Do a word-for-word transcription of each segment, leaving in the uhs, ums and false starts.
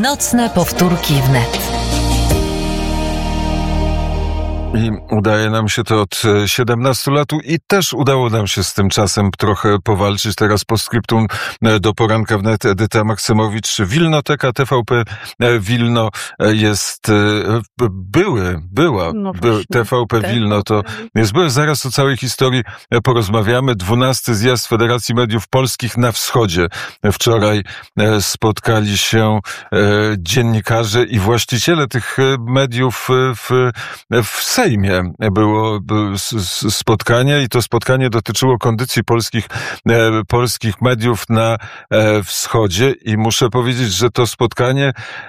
Nocne powtórki wnet. I udaje nam się to od siedemnastu lat i też udało nam się z tym czasem trochę powalczyć. Teraz postscriptum do poranka wnet. Edyta Maksymowicz. Wilnoteka T V P Wilno jest, były, była, no by, T V P Wilno to jest, były, zaraz o całej historii porozmawiamy. dwunasty zjazd Federacji Mediów Polskich na Wschodzie. Wczoraj spotkali się dziennikarze i właściciele tych mediów w, w Sejmie. Było spotkanie i to spotkanie dotyczyło kondycji polskich, polskich mediów na wschodzie i muszę powiedzieć, że to spotkanie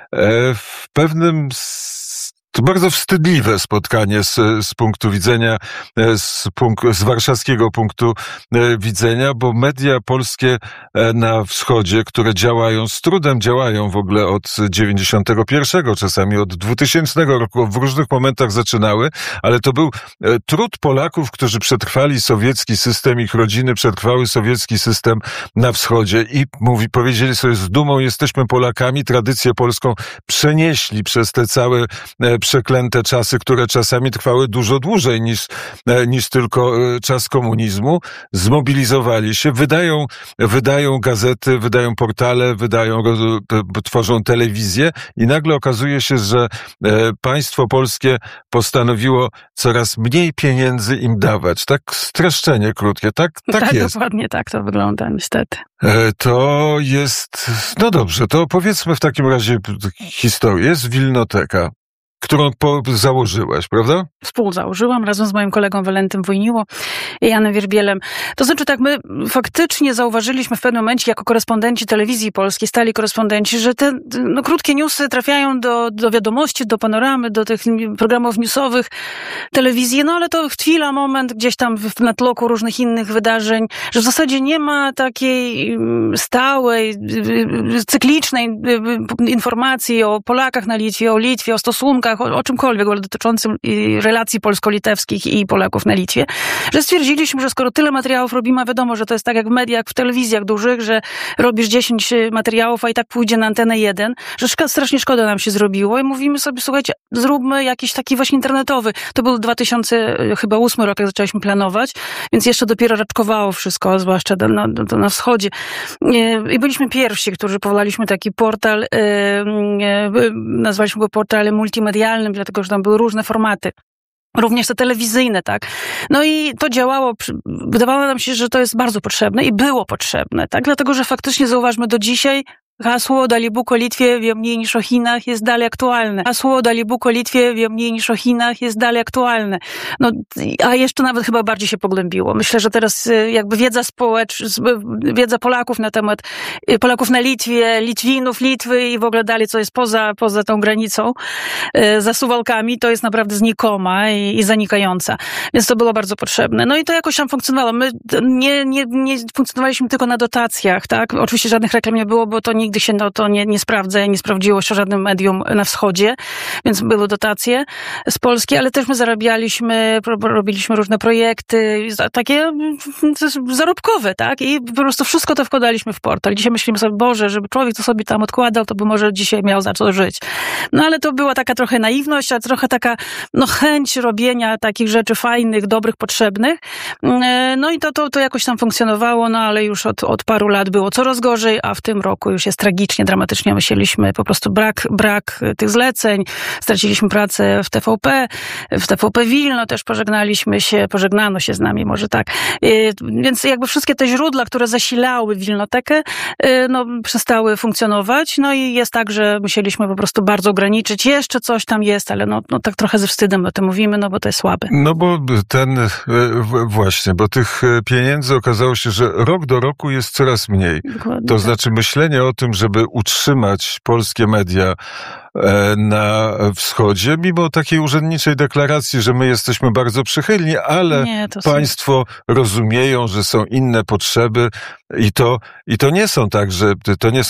w pewnym to bardzo wstydliwe spotkanie z, z punktu widzenia, z, punk- z warszawskiego punktu widzenia, bo media polskie na wschodzie, które działają, z trudem działają w ogóle od dziewięćdziesiątego pierwszego, czasami od dwutysięcznego roku, w różnych momentach zaczynały, ale to był trud Polaków, którzy przetrwali sowiecki system, ich rodziny przetrwały sowiecki system na wschodzie i mówi, powiedzieli sobie z dumą, jesteśmy Polakami, tradycję polską przenieśli przez te całe przeklęte czasy, które czasami trwały dużo dłużej niż, niż tylko czas komunizmu, zmobilizowali się, wydają, wydają gazety, wydają portale, wydają, tworzą telewizję i nagle okazuje się, że państwo polskie postanowiło coraz mniej pieniędzy im dawać. Tak streszczenie krótkie, tak, tak, tak jest. Dokładnie tak to wygląda, niestety. To jest, no dobrze, to opowiedzmy w takim razie historię. Jest Wilnoteka, którą po, założyłaś, prawda? Współzałożyłam razem z moim kolegą Walentym Wojniło i Janem Wierbielem. To znaczy tak, my faktycznie zauważyliśmy w pewnym momencie jako korespondenci telewizji polskiej, stali korespondenci, że te no, krótkie newsy trafiają do, do wiadomości, do panoramy, do tych programów newsowych telewizji, no ale to chwila, moment gdzieś tam w natłoku różnych innych wydarzeń, że w zasadzie nie ma takiej stałej, cyklicznej informacji o Polakach na Litwie, o Litwie, o stosunkach, o, o czymkolwiek dotyczącym relacji polsko-litewskich i Polaków na Litwie, że stwierdziliśmy, że skoro tyle materiałów robimy, a wiadomo, że to jest tak jak w mediach, w telewizjach dużych, że robisz dziesięć materiałów, a i tak pójdzie na antenę jeden, że szka- strasznie szkoda nam się zrobiło i mówimy sobie, słuchajcie, zróbmy jakiś taki właśnie internetowy. To był dwa tysiące ósmy rok, jak zaczęliśmy planować, więc jeszcze dopiero raczkowało wszystko, zwłaszcza na, na, na wschodzie. I byliśmy pierwsi, którzy powołaliśmy taki portal, nazwaliśmy go portalem multimedialnym, dlatego, że tam były różne formaty. Również te telewizyjne, tak. No i to działało, wydawało nam się, że to jest bardzo potrzebne i było potrzebne, tak. Dlatego, że faktycznie zauważmy do dzisiaj, hasło o Dalibuku Litwie wie mniej niż o Chinach jest dalej aktualne. Hasło o Dalibuku Litwie wie mniej niż o Chinach jest dalej aktualne. No, a jeszcze nawet chyba bardziej się pogłębiło. Myślę, że teraz jakby wiedza społeczna, wiedza Polaków na temat Polaków na Litwie, Litwinów, Litwy i w ogóle dalej, co jest poza, poza tą granicą, za Suwałkami, to jest naprawdę znikoma i, i zanikająca. Więc to było bardzo potrzebne. No i to jakoś tam funkcjonowało. My nie, nie, nie funkcjonowaliśmy tylko na dotacjach, tak? Oczywiście żadnych reklam nie było, bo to nie Nigdy się no, to nie, nie sprawdza, nie sprawdziło się żadnym medium na wschodzie, więc były dotacje z Polski, ale też my zarabialiśmy, robiliśmy różne projekty, takie zarobkowe, tak? I po prostu wszystko to wkładaliśmy w portal. Dzisiaj myślimy sobie, Boże, żeby człowiek to sobie tam odkładał, to by może dzisiaj miał za co żyć. No ale to była taka trochę naiwność, a trochę taka no chęć robienia takich rzeczy fajnych, dobrych, potrzebnych. No i to, to, to jakoś tam funkcjonowało, no ale już od, od paru lat było coraz gorzej, a w tym roku już jest tragicznie, dramatycznie. Myśleliśmy po prostu brak, brak tych zleceń, straciliśmy pracę w T V P, w T V P Wilno też pożegnaliśmy się, pożegnano się z nami, może tak. Więc jakby wszystkie te źródła, które zasilały Wilnotekę, no przestały funkcjonować, no i jest tak, że musieliśmy po prostu bardzo ograniczyć. Jeszcze coś tam jest, ale no, no tak trochę ze wstydem o tym mówimy, no bo to jest słabe. No bo ten, właśnie, bo tych pieniędzy okazało się, że rok do roku jest coraz mniej. Dokładnie to tak. znaczy myślenie o tym, żeby utrzymać polskie media na wschodzie, mimo takiej urzędniczej deklaracji, że my jesteśmy bardzo przychylni, ale nie, państwo są... rozumieją, że są inne potrzeby i to, i to nie są tak, że to nie